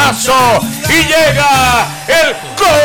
cabezazo y llega el gol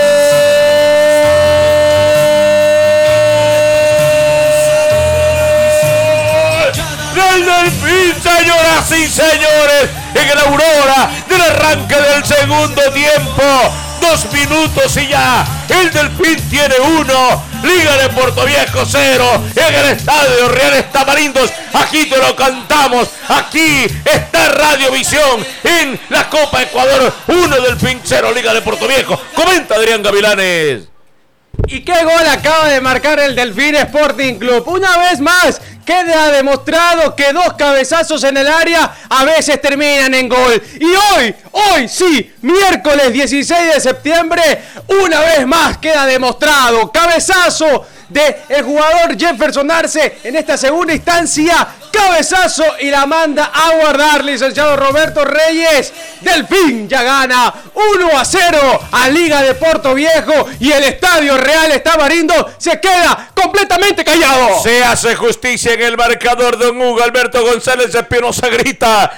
del Delfín, señoras y señores, en el Aurora del arranque del segundo tiempo. 2 minutos y ya el Delfín tiene 1, Liga de Portoviejo 0, en el Estadio Reales Tamarindos. Aquí te lo cantamos, aquí está Radiovisión en la Copa Ecuador. 1 Delfín 0, Liga de Portoviejo. Comenta Adrián Gavilanes. ¿Y qué gol acaba de marcar el Delfín Sporting Club? Una vez más, queda demostrado que 2 cabezazos en el área a veces terminan en gol. Y hoy sí, miércoles 16 de septiembre, una vez más queda demostrado. Cabezazo del jugador Jefferson Arce en esta segunda instancia. Cabezazo y la manda a guardar, licenciado Roberto Reyes. Delfín ya gana 1-0 a Liga de Portoviejo y el Estadio Reales Tamarindo se queda completamente callado. Se hace justicia en el marcador. Don Hugo Alberto González Espinosa grita: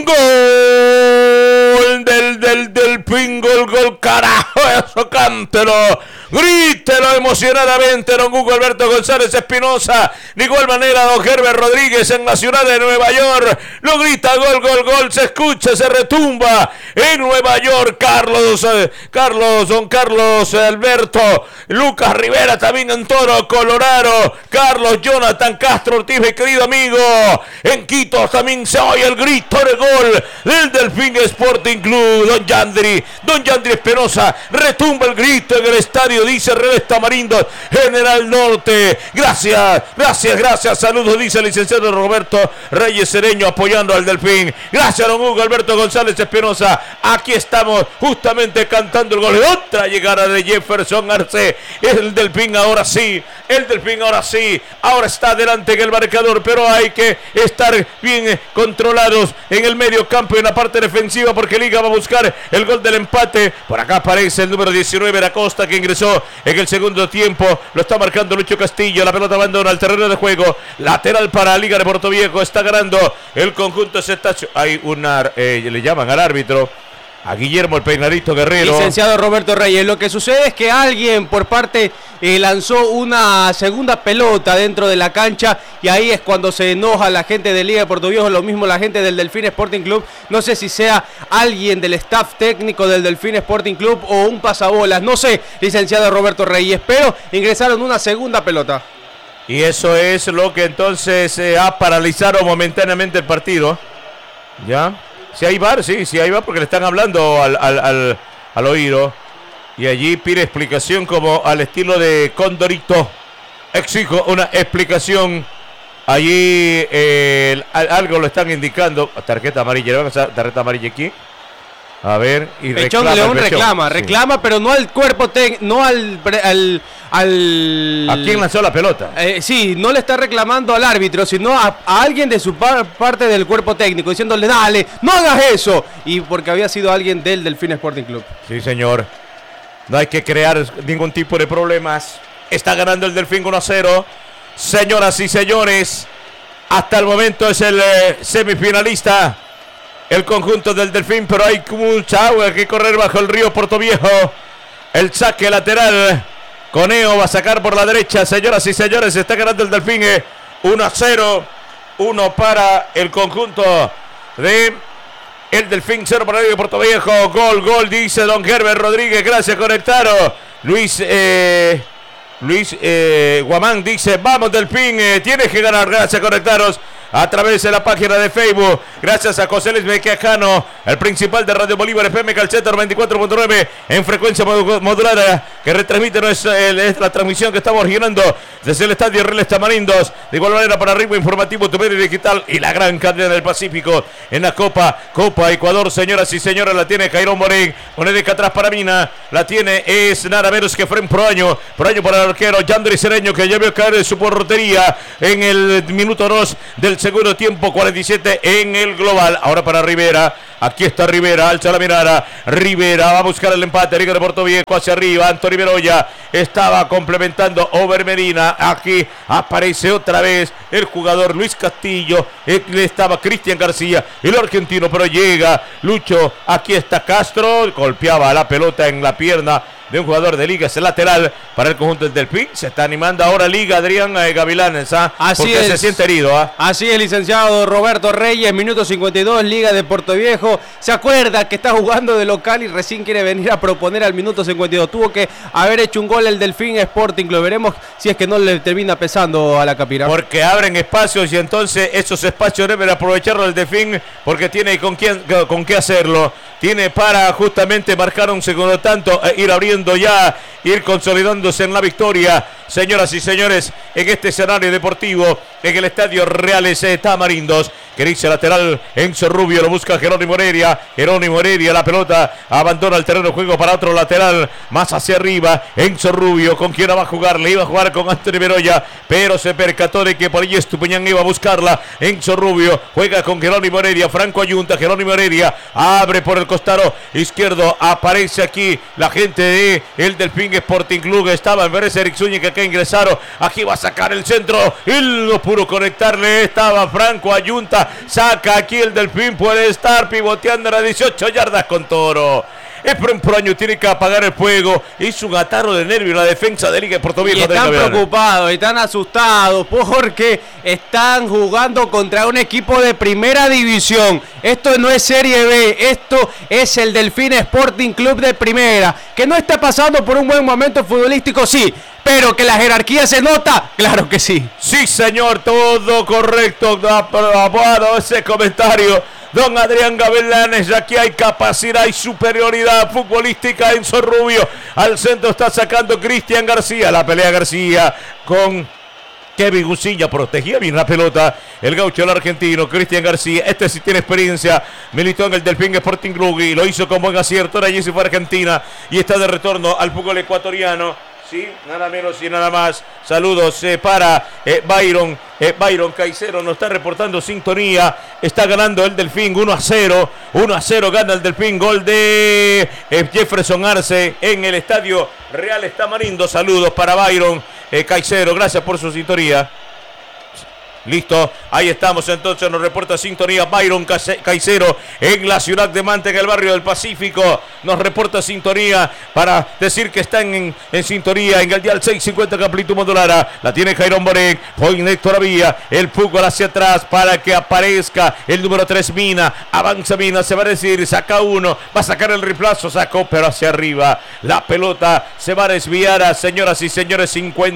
gol del Delfín, gol, carajo, eso cántelo. Grítelo emocionadamente, don Hugo Alberto González Espinosa. De igual manera, don Herbert Rodríguez en la ciudad de Nueva York lo grita: gol, se escucha, se retumba en Nueva York. Don Carlos Alberto, Lucas Rivera también en Toro, Colorado. Carlos Jonathan Castro Ortiz, mi querido amigo, en Quito también se oye el grito de gol del Delfín Sporting Club. Don Yandri Espinosa, retumba el grito en el estadio, dice Reales Tamarindo, General Norte. Gracias, saludos, dice el licenciado Roberto Reyes Cereño, apoyando al Delfín. Gracias, don Hugo Alberto González Espinosa. Aquí estamos justamente cantando el gol. Otra llegada de Jefferson Arce. El Delfín ahora sí, ahora está adelante en el marcador, pero hay que estar bien controlados en el medio campo y en la parte defensiva, porque Liga va a buscar el gol del empate. Por acá aparece el número 19, La Costa, que ingresó en el segundo tiempo. Lo está marcando Lucho Castillo. La pelota abandona el terreno de juego. Lateral para Liga de Portoviejo. Está ganando el conjunto Cetáceo. Hay le llaman al árbitro, a Guillermo el Peinadito Guerrero. Licenciado Roberto Reyes, lo que sucede es que alguien por parte lanzó una segunda pelota dentro de la cancha y ahí es cuando se enoja la gente de Liga de Portoviejo, lo mismo la gente del Delfín Sporting Club. No sé si sea alguien del staff técnico del Delfín Sporting Club o un pasabolas, no sé, licenciado Roberto Reyes, pero ingresaron una segunda pelota. Y eso es lo que entonces ha paralizado momentáneamente el partido. ¿Ya? Si hay VAR, sí hay VAR, porque le están hablando al oído. Y allí pide explicación como al estilo de Condorito. Exijo una explicación. Allí algo lo están indicando. Tarjeta amarilla, ¿le van a hacer tarjeta amarilla aquí? A ver, y Pechón de León reclama, pero no al cuerpo no al ¿A quién lanzó la pelota? Sí, no le está reclamando al árbitro, sino a alguien de su parte del cuerpo técnico, diciéndole: dale, no hagas eso. Y porque había sido alguien del Delfín Sporting Club. Sí, señor. No hay que crear ningún tipo de problemas. Está ganando el Delfín 1-0. Señoras y señores, hasta el momento es el semifinalista, el conjunto del Delfín, pero hay mucha agua que correr bajo el río Portoviejo. El saque lateral, Coneo va a sacar por la derecha. Señoras y señores, está ganando el Delfín 1-0. 1 para el conjunto de el Delfín, 0 para el Portoviejo. Gol, dice don Herbert Rodríguez. Gracias, conectaron. Luis Guamán dice: vamos Delfín, tienes que ganar. Gracias, conectaros a través de la página de Facebook. Gracias a José Luis Mequejano, el principal de Radio Bolívar FM Calceta 94.9 en frecuencia modulada, que retransmite la transmisión que estamos girando desde el Estadio Reales Tamarindos. De igual manera para Ritmo Informativo, tu medio digital y la gran cadena del Pacífico en la Copa Ecuador. Señoras y señores, la tiene Jairón Morén. Monedeca atrás para Mina. La tiene es nada menos que Fren Proaño para el arquero Yandri Cereño, que ya vio caer en su portería en el minuto 2 del segundo tiempo, 47 en el global. Ahora para Rivera. Aquí está Rivera, alza la mirada. Rivera va a buscar el empate. Liga de Portoviejo hacia arriba. Anthony Beroya estaba complementando Over Medina. Aquí aparece otra vez el jugador Luis Castillo. Estaba Cristian García, el argentino, pero llega Lucho. Aquí está Castro. Golpeaba la pelota en la pierna de un jugador de Liga, es el lateral para el conjunto del Delfín. Se está animando ahora Liga, Adrián Gavilanes, porque se siente herido. Así es, licenciado Roberto Reyes, minuto 52, Liga de Portoviejo. Se acuerda que está jugando de local y recién quiere venir a proponer al minuto 52. Tuvo que haber hecho un gol el Delfín Sporting. Lo veremos si es que no le termina pesando a la Capira. Porque abren espacios y entonces esos espacios deben aprovecharlo el Delfín, porque tiene con qué hacerlo. Tiene para justamente marcar un segundo tanto e ir abriendo ya, ir consolidándose en la victoria. Señoras y señores, en este escenario deportivo, en el Estadio Reales Tamarindos, que dice lateral Enzo Rubio, lo busca Jerónimo Heredia. Jerónimo Heredia, la pelota abandona el terreno de juego para otro lateral, más hacia arriba. Enzo Rubio, ¿con quién va a jugar? Le iba a jugar con Anthony Beroya, pero se percató de que por ahí Estupiñán iba a buscarla. Enzo Rubio juega con Jerónimo Heredia, Franco Ayunta, Jerónimo Heredia abre por el costado izquierdo, aparece aquí la gente de el Delfín Sporting Club. Estaba en Pérez Eric Zúñiga que ingresaron, aquí va a sacar el centro, él no pudo conectarle, estaba Franco Ayunta, saca aquí el Delfín, puede estar pivoteando a las 18 yardas con Toro. Es Proño, tiene que apagar el fuego. Hizo un atarro de nervio en la defensa de Liga de Portoviejo. Y están preocupados, están asustados porque están jugando contra un equipo de primera división. Esto no es Serie B, esto es el Delfín Sporting Club de primera. Que no está pasando por un buen momento futbolístico, sí, pero que la jerarquía se nota, claro que sí. Sí, señor, todo correcto. Aprobado ese comentario. Don Adrián Gavilanes, aquí hay capacidad y superioridad futbolística. Enzo Rubio al centro está sacando Cristian García. La pelea García con Kevin Guciña, protegía bien la pelota el gaucho del argentino, Cristian García. Este sí tiene experiencia, militó en el Delfín Sporting Club y lo hizo con buen acierto. Ahora allí se fue a Argentina y está de retorno al fútbol ecuatoriano. Sí, nada menos y nada más. Saludos para Byron. Byron Caicedo nos está reportando sintonía. Está ganando el Delfín 1-0. 1-0 gana el Delfín. Gol de Jefferson Arce en el Estadio Real Tamarindo. Saludos para Byron Caicedo. Gracias por su sintonía. Listo, ahí estamos entonces, nos reporta sintonía Byron Caicedo en la ciudad de Manta, en el barrio del Pacífico. Nos reporta sintonía para decir que están en sintonía en el dial 650 de amplitud modulada. La tiene Jairón Borén, Poinet todavía, el fútbol hacia atrás para que aparezca el número 3 Mina. Avanza Mina, se va a decir, saca uno, va a sacar el reemplazo, sacó pero hacia arriba. La pelota se va a desviar, señoras y señores,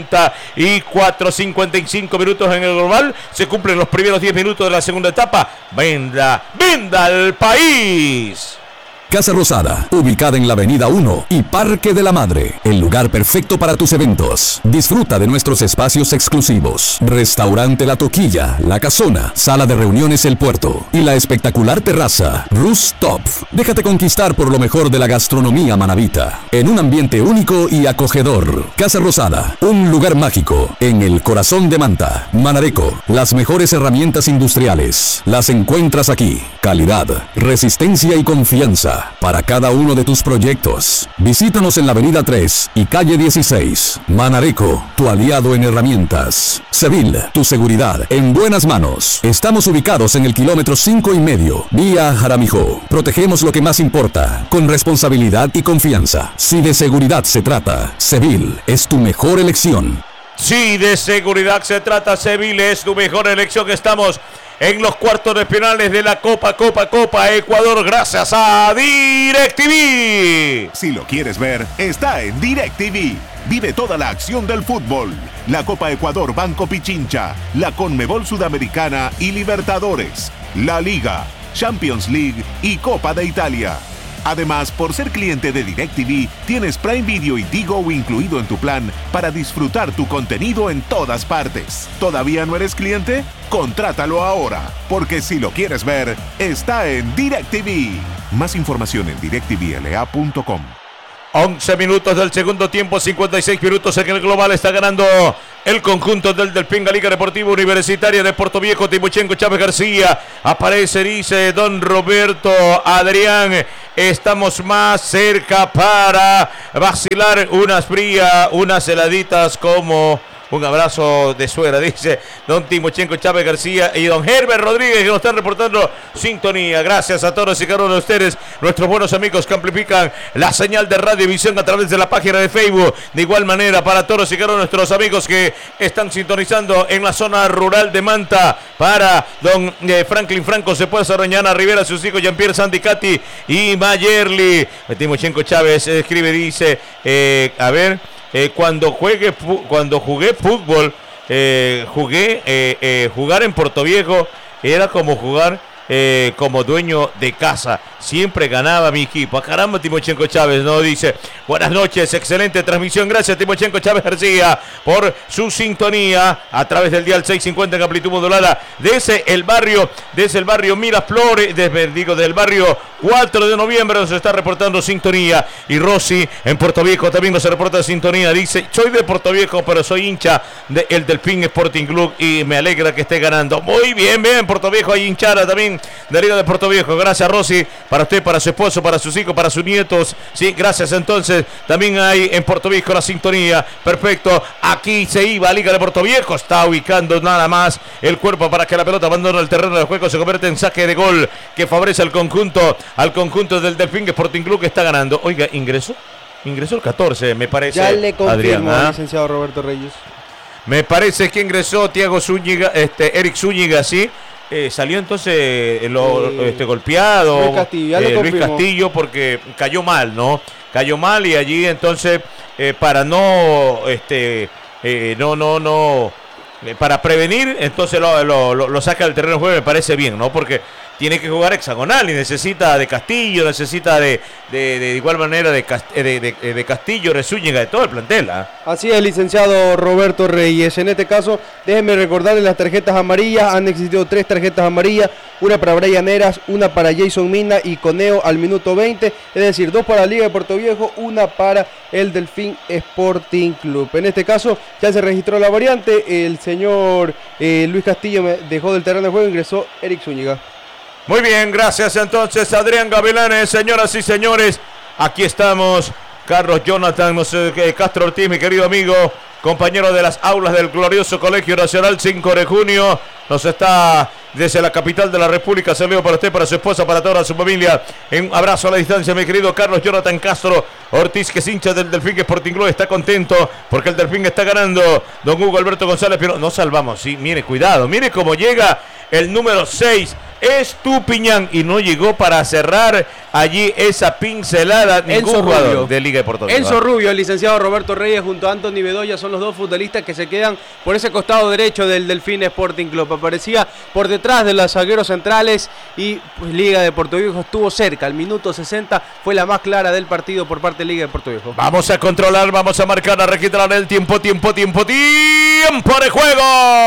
55 minutos en el global. Se cumplen los primeros 10 minutos de la segunda etapa. Venda al país. Casa Rosada, ubicada en la Avenida 1 y Parque de la Madre, el lugar perfecto para tus eventos. Disfruta de nuestros espacios exclusivos, restaurante La Toquilla, La Casona, sala de reuniones El Puerto y la espectacular terraza Rooftop. Déjate conquistar por lo mejor de la gastronomía manabita, en un ambiente único y acogedor. Casa Rosada, un lugar mágico en el corazón de Manta. Manareco, las mejores herramientas industriales, las encuentras aquí. Calidad, resistencia y confianza para cada uno de tus proyectos. Visítanos en la Avenida 3 y Calle 16. Manareco, tu aliado en herramientas. Sevil, tu seguridad en buenas manos. Estamos ubicados en el kilómetro 5,5, vía Jaramijó. Protegemos lo que más importa, con responsabilidad y confianza. Si de seguridad se trata, Sevil es tu mejor elección. Si de seguridad se trata, Sevil es tu mejor elección. Estamos en los cuartos de finales de la Copa Ecuador, gracias a DirecTV. Si lo quieres ver, está en DirecTV. Vive toda la acción del fútbol. La Copa Ecuador Banco Pichincha, la Conmebol Sudamericana y Libertadores, la Liga, Champions League y Copa de Italia. Además, por ser cliente de DirecTV, tienes Prime Video y Tigo incluido en tu plan para disfrutar tu contenido en todas partes. ¿Todavía no eres cliente? Contrátalo ahora, porque si lo quieres ver, está en DirecTV. Más información en directvla.com. 11 minutos del segundo tiempo, 56 minutos en el global. Está ganando el conjunto del Delfín, Liga Deportiva Universitaria de Portoviejo. Timochenko, Chávez García, aparece, dice don Roberto Adrián, estamos más cerca para vacilar unas frías, unas heladitas como... Un abrazo de suegra, dice don Timochenko, Chávez García y don Herbert Rodríguez, que nos están reportando sintonía. Gracias a todos y cada uno de ustedes, nuestros buenos amigos que amplifican la señal de radio y visión a través de la página de Facebook. De igual manera, para todos y cada uno de nuestros amigos que están sintonizando en la zona rural de Manta, para don Franklin Franco, se puede Soroñana Rivera, sus hijos Jean-Pierre Sandicati y Mayerly. Timochenko Chávez escribe, dice, a ver... Cuando jugué fútbol, jugar en Portoviejo era como jugar como dueño de casa. Siempre ganaba mi equipo. Caramba, Timochenko Chávez, ¿no? Dice, buenas noches, excelente transmisión. Gracias, Timochenko Chávez García, por su sintonía a través del dial 650 en amplitud modulada desde el barrio Miraflores, del barrio 4 de noviembre nos está reportando sintonía. Y Rosy en Portoviejo también nos reporta sintonía. Dice, soy de Portoviejo, pero soy hincha del Delfín Sporting Club y me alegra que esté ganando. Muy bien, Portoviejo, hay hinchada también de Liga de Portoviejo. Gracias, Rosy, para usted, para su esposo, para sus hijos, para sus nietos. Sí, gracias. Entonces, también hay en Portoviejo la sintonía. Perfecto. Aquí se iba Liga de Portoviejo. Está ubicando nada más el cuerpo para que la pelota abandone el terreno de juego. Se convierte en saque de gol que favorece al conjunto del Delfín Sporting Club, que está ganando. Oiga, ingresó el 14, me parece. Ya le confirmo, Adrián, licenciado Roberto Reyes. Me parece que ingresó Thiago Zúñiga, Eric Zúñiga, sí. Salió entonces golpeado Luis Castillo, porque cayó mal, ¿no? Cayó mal y allí entonces para para prevenir, entonces lo saca del terreno de juego. Me parece bien, ¿no? Porque tiene que jugar hexagonal y necesita de Castillo, necesita de igual manera de Castillo, de Zúñiga, de todo el plantel, ¿eh? Así es, licenciado Roberto Reyes. En este caso, déjenme recordarles las tarjetas amarillas. Han existido 3 tarjetas amarillas, una para Brian Heras, una para Jason Mina y Coneo al minuto 20, es decir, 2 para la Liga de Portoviejo, una para el Delfín Sporting Club. En este caso ya se registró la variante, el señor Luis Castillo dejó del terreno de juego, ingresó Eric Zúñiga. Muy bien, gracias entonces Adrián Gavilanes, señoras y señores, aquí estamos. Carlos Jonathan Castro Ortiz, mi querido amigo, compañero de las aulas del glorioso Colegio Nacional 5 de junio, nos está desde la capital de la República. Saludo para usted, para su esposa, para toda su familia. Un abrazo a la distancia, mi querido Carlos Jonathan Castro Ortiz, que es hincha del Delfín Sporting Club, está contento porque el Delfín está ganando. Don Hugo Alberto González, pero no salvamos, sí, mire, cuidado, mire cómo llega el número 6, Estupiñán, y no llegó para cerrar allí esa pincelada ningún jugador de Liga de Portoviejo. Enzo Rubio, el licenciado Roberto Reyes junto a Anthony Bedoya son los 2 futbolistas que se quedan por ese costado derecho del Delfín Sporting Club. Aparecía por detrás de los zagueros centrales y pues Liga de Portoviejo estuvo cerca. Al minuto 60 fue la más clara del partido por parte de Liga de Portoviejo. Vamos a controlar, vamos a marcar, a registrar el tiempo de juego.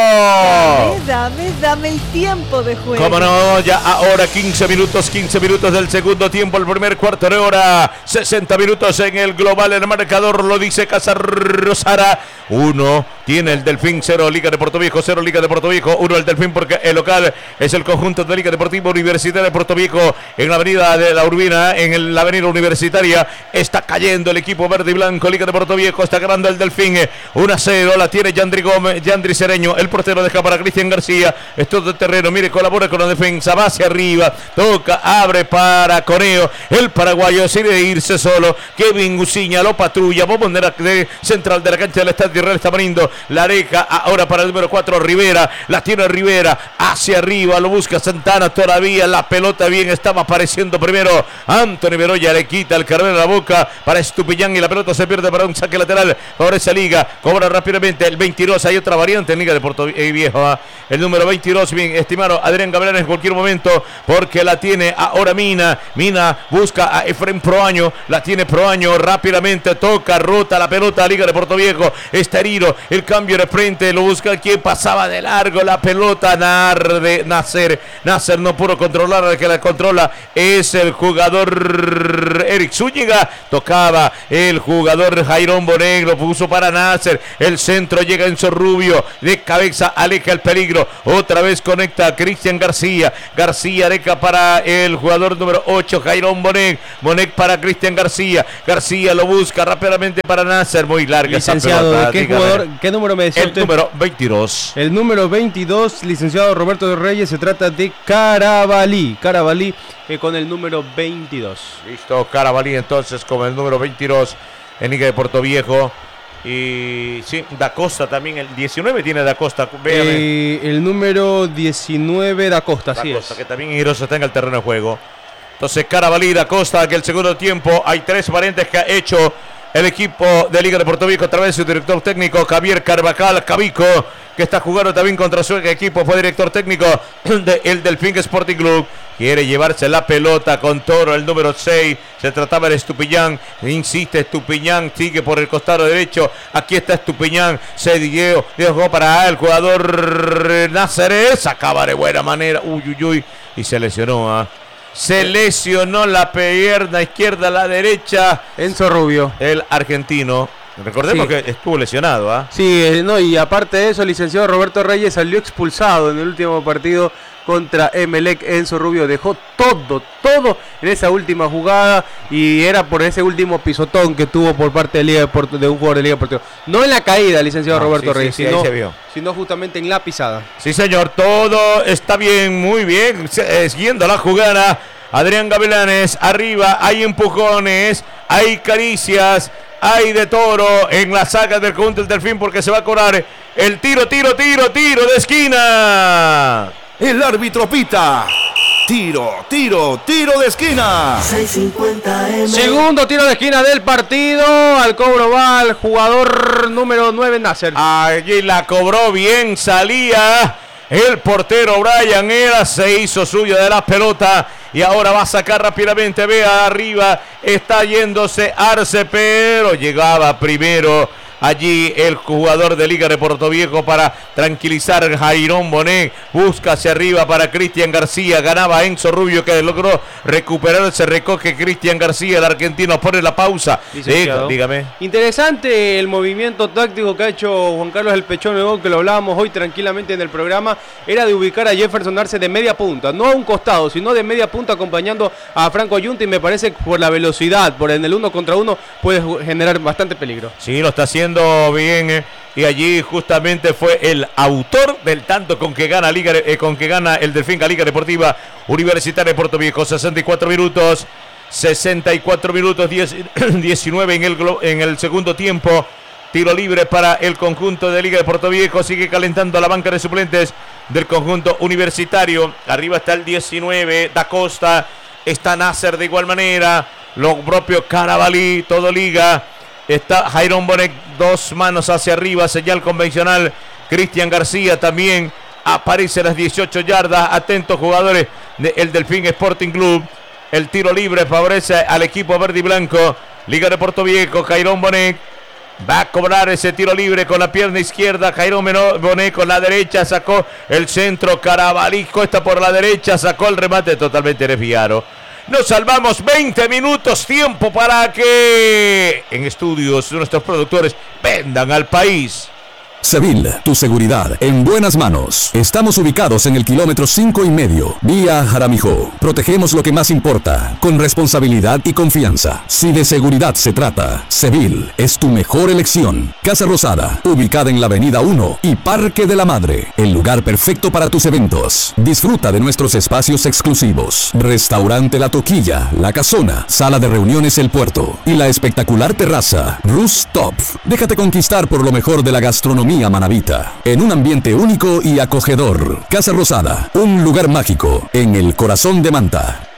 Dame el tiempo de juego. Cómo no, ya ahora 15 minutos del segundo tiempo, el primer cuarto de hora, 60 minutos en el global, el marcador lo dice Casa Rosara, 1 tiene el Delfín, 0 Liga de Portoviejo, 0 Liga de Portoviejo, 1 el Delfín, porque el local es el conjunto de Liga Deportiva Universitaria de Portoviejo. En la avenida de la Urbina, en la avenida Universitaria, está cayendo el equipo verde y blanco. Liga de Portoviejo está ganando el Delfín 1-0, la tiene Yandri Gómez, Yandri Cereño, el portero deja para Cristian García, es todo el terreno, mire, colabora con la defensa, va hacia arriba, toca, abre para Coneo, el paraguayo decide irse solo, Kevin Uciña lo patrulla, vamos a poner de central de la cancha del Estadio Real Tamarindo, la deja ahora para el número 4 Rivera, la tiene Rivera, hacia arriba, lo busca Santana todavía, la pelota bien, estaba apareciendo primero Anthony Bedoya, le quita el carrero de la boca para Estupiñán y la pelota se pierde para un saque lateral, ahora esa Liga, cobra rápidamente el 22, hay otra variante en Liga de Portoviejo, el número 22, bien, estimado Adrián Gabriel en cualquier momento, porque la tiene ahora Mina busca a Efraín Proaño, la tiene Proaño, rápidamente toca, rota la pelota a Liga de Portoviejo, está herido el el cambio de frente, lo busca quien pasaba de largo la pelota. Nasser no pudo controlar, el que la controla es el jugador Eric Zúñiga. Tocaba el jugador Jairón Bonet, lo puso para Nasser. El centro llega Enzo Rubio, de cabeza aleja el peligro. Otra vez conecta a Cristian García. García deja para el jugador número 8, Jairón Bonet. Bonet para Cristian García. García lo busca rápidamente para Nasser. Muy larga esa pelota. ¿De qué jugador? ¿Qué número me decía usted? El número 22. El número 22, licenciado Roberto de Reyes, se trata de Carabalí. Carabalí con el número 22. Listo, Carabalí entonces con el número 22 en Liga de Puerto Viejo. Y sí, Da Costa también, el 19 tiene Da Costa. El número 19 Da Costa, así es. Que también Irosa está en el terreno de juego. Entonces Carabalí, Da Costa, que el segundo tiempo hay 3 variantes que ha hecho el equipo de Liga de Puerto Viejo a través de su director técnico Javier Carvajal Cabico, que está jugando también contra su equipo. Fue director técnico del Delfín Sporting Club. Quiere llevarse la pelota con Toro, el número 6. Se trataba de Estupiñán. Insiste Estupiñán, sigue por el costado derecho. Aquí está Estupiñán. Se dejó para el jugador Nasser. Sacaba de buena manera. Uy. Y se lesionó. Se lesionó la pierna izquierda, la derecha. Enzo Rubio, el argentino. Recordemos que estuvo lesionado. Sí, y aparte de eso, el licenciado Roberto Reyes salió expulsado en el último partido contra Emelec. Enzo Rubio dejó todo en esa última jugada y era por ese último pisotón que tuvo por parte de un jugador de Liga Deportiva. No en la caída, licenciado Roberto Reyes, sino justamente en la pisada. Sí, señor, todo está bien, muy bien, siguiendo la jugada. Adrián Gavilanes, arriba, hay empujones, hay caricias, hay de Toro en la saga del conjunto del Delfín, porque se va a cobrar el tiro de esquina. El árbitro pita. Tiro de esquina. 650M. Segundo tiro de esquina del partido. Al cobro va el jugador número 9, Nasser. Allí la cobró bien, salía el portero Brian Era, se hizo suyo de la pelota y ahora va a sacar rápidamente. Vea arriba, está yéndose Arce, pero llegaba primero allí el jugador de Liga de Puerto Viejo para tranquilizar a Jairón Bonet. Busca hacia arriba para Cristian García. Ganaba Enzo Rubio, que logró recuperarse. Recoge Cristian García, el argentino. Pone la pausa. Dígame. Interesante el movimiento táctico que ha hecho Juan Carlos El Pechón Nuevo, que lo hablábamos hoy tranquilamente en el programa. Era de ubicar a Jefferson Arce de media punta. No a un costado, sino de media punta, acompañando a Franco Ayunta. Y me parece que por la velocidad, por en el 1 contra 1, puede generar bastante peligro. Sí, lo está haciendo bien, y allí justamente fue el autor del tanto con que gana el Delfín Liga Deportiva Universitaria de Puerto Viejo. 64 minutos 19 en el segundo tiempo. Tiro libre para el conjunto de Liga de Puerto Viejo. Sigue calentando la banca de suplentes del conjunto universitario. Arriba está el 19, Da Costa. Está Nasser de igual manera. Lo propio Carabalí, todo Liga. Está Jairón Bonet, 2 manos hacia arriba, señal convencional. Cristian García también aparece a las 18 yardas. Atentos jugadores del Delfín Sporting Club. El tiro libre favorece al equipo verde y blanco. Liga de Puerto Viejo, Jairón Bonet va a cobrar ese tiro libre con la pierna izquierda. Jairón Bonet con la derecha, sacó el centro. Carabalí está por la derecha, sacó el remate totalmente desviado. Nos salvamos 20 minutos, tiempo para que en estudios nuestros productores vendan al país. Seville, tu seguridad en buenas manos. Estamos ubicados en el kilómetro 5,5, vía Jaramillo. Protegemos lo que más importa, con responsabilidad y confianza. Si de seguridad se trata, Seville es tu mejor elección. Casa Rosada, ubicada en la Avenida 1 y Parque de la Madre, el lugar perfecto para tus eventos. Disfruta de nuestros espacios exclusivos. Restaurante La Toquilla, La Casona, sala de reuniones El Puerto y la espectacular terraza Rooftop. Déjate conquistar por lo mejor de la gastronomía manabita, en un ambiente único y acogedor. Casa Rosada, un lugar mágico en el corazón de Manta.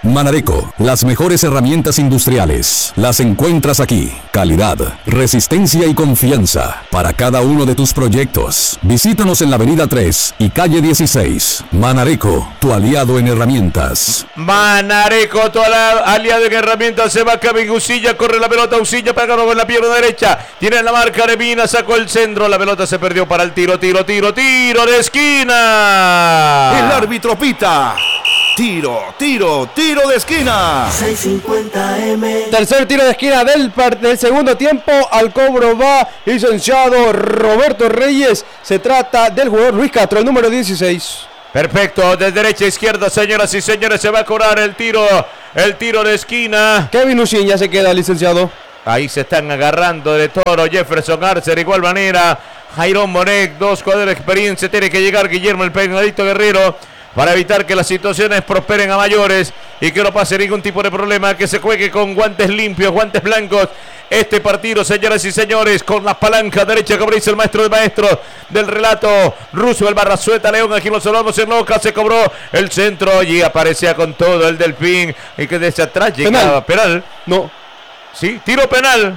Manareco, las mejores herramientas industriales. Las encuentras aquí. Calidad, resistencia y confianza para cada uno de tus proyectos. Visítanos en la avenida 3 y calle 16. Manareco, tu aliado en herramientas. Manareco, tu aliado en herramientas. Se va Kevin Usilla, corre la pelota. Usilla pega con la pierna derecha. Tiene la marca de Mina, sacó el centro. La pelota se perdió para el tiro de esquina. El árbitro pita. Tiro de esquina. 650M. Tercer tiro de esquina del segundo tiempo. Al cobro va licenciado Roberto Reyes. Se trata del jugador Luis Castro, el número 16. Perfecto, de derecha a izquierda, señoras y señores, se va a cobrar el tiro de esquina. Kevin Usín ya se queda, licenciado. Ahí se están agarrando de toro Jefferson Arce, de igual manera Jairón Bonet, dos jugadores de experiencia. Tiene que llegar Guillermo el Peinadito Guerrero para evitar que las situaciones prosperen a mayores y que no pase ningún tipo de problema, que se juegue con guantes limpios, guantes blancos. Este partido, señoras y señores, con la palanca derecha, como dice el maestro de maestros del relato, Roosevelt Barrazueta León. Aquí nos salvamos en Loca, se cobró el centro y aparecía con todo el Delfín. Y que desde atrás llegaba penal. No. Sí, tiro penal.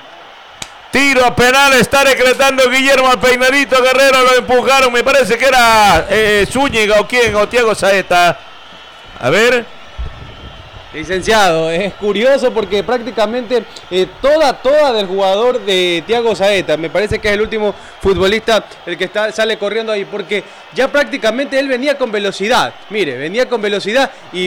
Tiro penal está decretando Guillermo al Peinadito Guerrero. Lo empujaron, me parece que era Zúñiga o quién, o Thiago Saeta. A ver. Licenciado, es curioso porque prácticamente toda del jugador de Thiago Saeta, me parece que es el último futbolista el que sale corriendo ahí, porque ya prácticamente él venía con velocidad, mire, venía con velocidad y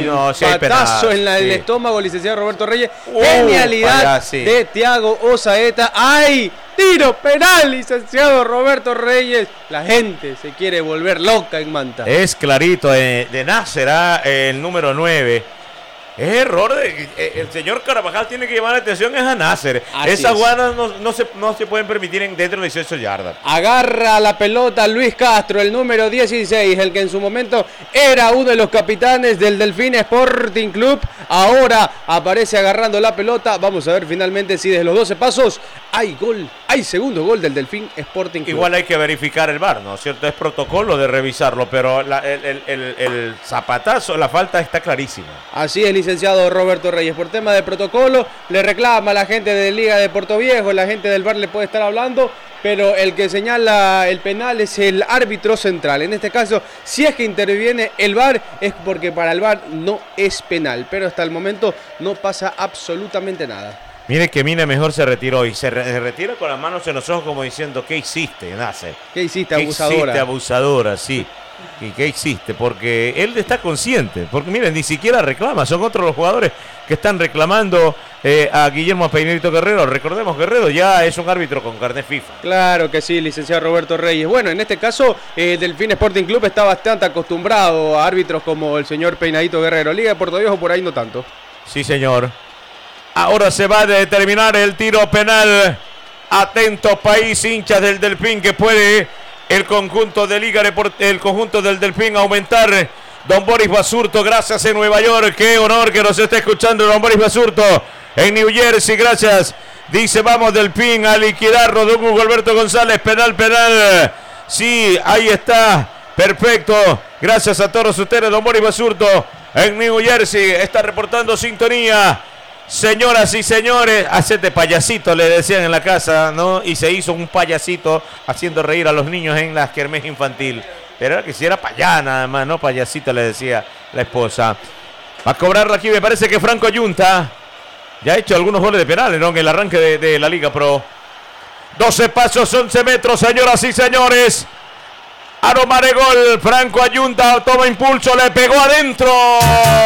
patazo en el estómago, licenciado Roberto Reyes, genialidad de Thiago Saeta. ¡Ay! Tiro penal, licenciado Roberto Reyes. La gente se quiere volver loca en Manta. Es clarito, de Nasser, el número 9. Es error el señor Carabajal tiene que llamar la atención es a Nasser. Esas guanas no se pueden permitir dentro de 18 yardas. Agarra la pelota Luis Castro, el número 16, el que en su momento era uno de los capitanes del Delfín Sporting Club. Ahora aparece agarrando la pelota. Vamos a ver finalmente si desde los 12 pasos hay gol. Hay segundo gol del Delfín Sporting Club. Igual hay que verificar el VAR, ¿no es cierto? Es protocolo de revisarlo, pero el zapatazo, la falta está clarísima. Así es, licenciado Roberto Reyes. Por tema de protocolo, le reclama a la gente de Liga de Puerto Viejo, la gente del VAR le puede estar hablando, pero el que señala el penal es el árbitro central. En este caso, si es que interviene el VAR, es porque para el VAR no es penal, pero hasta el momento no pasa absolutamente nada. Mire que Mina mejor se retiró y se retira con las manos en los ojos como diciendo, ¿qué hiciste, Nasser? ¿Qué hiciste, abusadora? ¿Qué hiciste, abusadora? Sí. ¿Y qué hiciste? Porque él está consciente. Porque miren, ni siquiera reclama. Son otros los jugadores que están reclamando a Guillermo Peinadito Guerrero. Recordemos, Guerrero ya es un árbitro con carnet FIFA. Claro que sí, licenciado Roberto Reyes. Bueno, en este caso, Delfín Sporting Club está bastante acostumbrado a árbitros como el señor Peinadito Guerrero. Liga de Puerto Viejo por ahí no tanto. Sí, señor. Ahora se va a determinar el tiro penal. Atento país, hinchas del Delfín, que puede el conjunto de Liga el conjunto del Delfín aumentar. Don Boris Basurto, gracias en Nueva York. Qué honor que nos esté escuchando Don Boris Basurto en New Jersey, gracias. Dice, vamos Delfín a liquidarlo. Don Hugo Alberto González, penal. Sí, ahí está. Perfecto. Gracias a todos ustedes, Don Boris Basurto en New Jersey. Está reportando sintonía. Señoras y señores, hacete payasito, le decían en la casa, ¿no? Y se hizo un payasito haciendo reír a los niños en la kermés infantil. Pero era que si era payá nada más, no payasito, le decía la esposa. Va a cobrarlo aquí, me parece que Franco Ayunta ya ha hecho algunos goles de penales, ¿no? En el arranque de la Liga Pro. 12 pasos, 11 metros, señoras y señores. Aroma de gol, Franco Ayunta toma impulso, le pegó adentro.